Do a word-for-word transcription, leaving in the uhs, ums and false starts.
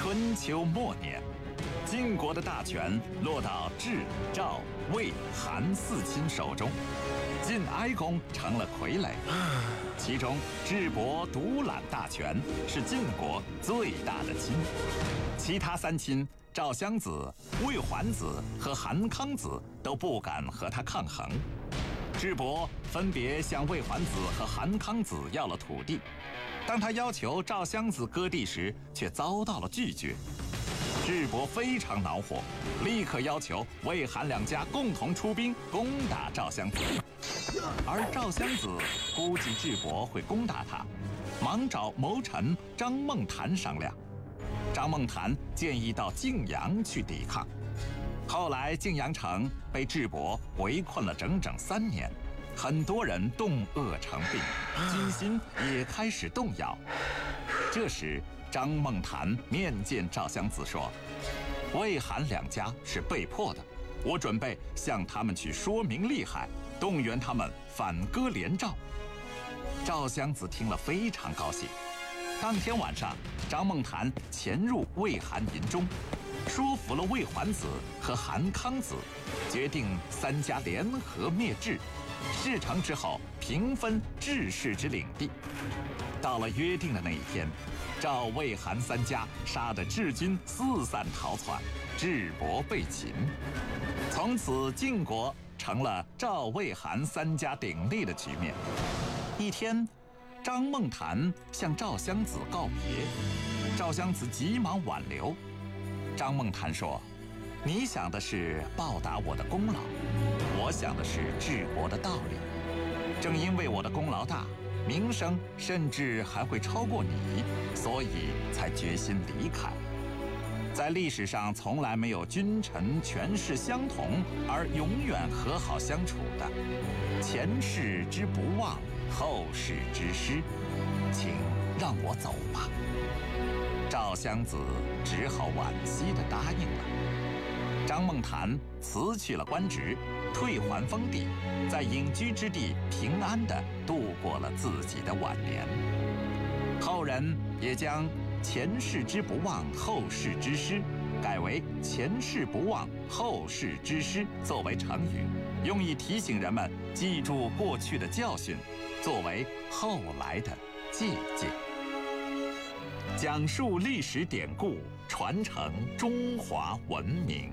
春秋末年，晋国的大权落到智、赵、魏、韩四亲手中，晋哀公成了傀儡。其中，智伯独揽大权，是晋国最大的亲。其他三亲赵襄子、魏桓子和韩康子都不敢和他抗衡。智伯分别向魏桓子和韩康子要了土地，当他要求赵襄子割地时，却遭到了拒绝。智伯非常恼火，立刻要求魏韩两家共同出兵攻打赵襄子。而赵襄子估计智伯会攻打他，忙找谋臣张孟谈商量。张孟谈建议到泾阳去抵抗。后来泾阳城被智伯围困了整整三年，很多人冻饿成病，军心也开始动摇。这时张孟谈面见赵襄子说：“魏韩两家是被迫的，我准备向他们去说明利害，动员他们反戈连赵。”赵襄子听了非常高兴。当天晚上，张孟谈潜入魏韩营中，说服了魏桓子和韩康子，决定三家联合灭智。事成之后，平分智氏之领地。到了约定的那一天，赵魏韩三家杀得智军四散逃窜，智伯被擒。从此晋国成了赵魏韩三家鼎立的局面。一天，张孟谈向赵襄子告别，赵襄子急忙挽留。张孟谈说：“你想的是报答我的功劳，我想的是治国的道理。正因为我的功劳大，名声甚至还会超过你，所以才决心离开。在历史上从来没有君臣权势相同而永远和好相处的，前世之不忘，后世之师，请让我走吧。”赵襄子只好惋惜地答应了。张孟谈辞去了官职，退还封地，在隐居之地平安地度过了自己的晚年。后人也将前世之不忘，后世之师改为前世不忘，后世之师作为成语，用以提醒人们记住过去的教训，作为后来的借鉴。讲述历史典故，传承中华文明。